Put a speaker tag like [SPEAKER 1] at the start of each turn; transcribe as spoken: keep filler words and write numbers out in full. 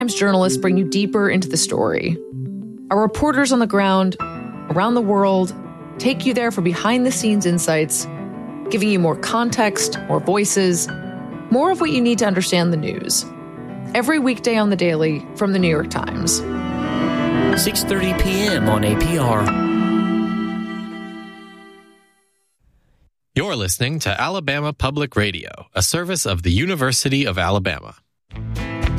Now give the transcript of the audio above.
[SPEAKER 1] Times journalists bring you deeper into the story. Our reporters on the ground, around the world, take you there for behind-the-scenes insights, giving you more context, more voices, more of what you need to understand the news. Every weekday on The Daily from The New York Times.
[SPEAKER 2] six thirty p.m. on A P R.
[SPEAKER 3] You're listening to Alabama Public Radio, a service of the University of Alabama.